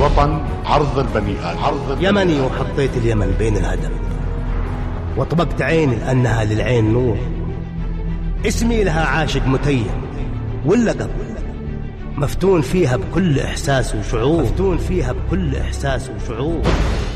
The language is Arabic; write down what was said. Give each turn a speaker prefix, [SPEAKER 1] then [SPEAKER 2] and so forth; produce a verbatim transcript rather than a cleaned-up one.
[SPEAKER 1] الوطن عرض البني آدم.
[SPEAKER 2] يمني وحطيت اليمن بين الهدم، وطبقت عيني لأنها للعين نور. اسمي لها عاشق متيم، واللقب مفتون فيها بكل إحساس وشعور، مفتون فيها بكل إحساس وشعور.